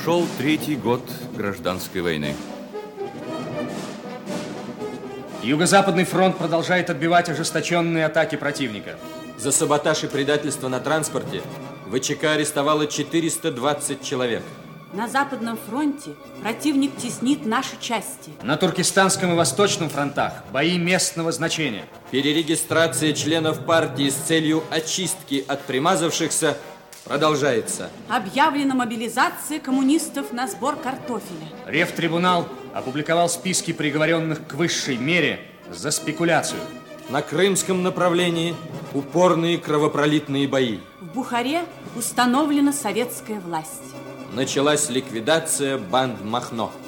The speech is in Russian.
Шел третий год гражданской войны. Юго-Западный фронт продолжает отбивать ожесточенные атаки противника. За саботаж и предательство на транспорте ВЧК арестовало 420 человек. На Западном фронте противник теснит наши части. На Туркестанском и Восточном фронтах бои местного значения. Перерегистрация членов партии с целью очистки от примазавшихся продолжается. Объявлена мобилизация коммунистов на сбор картофеля. Ревтрибунал опубликовал списки приговоренных к высшей мере за спекуляцию. На крымском направлении упорные кровопролитные бои. В Бухаре установлена советская власть. Началась ликвидация банд Махно.